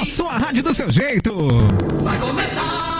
A sua rádio do seu jeito. Vai começar!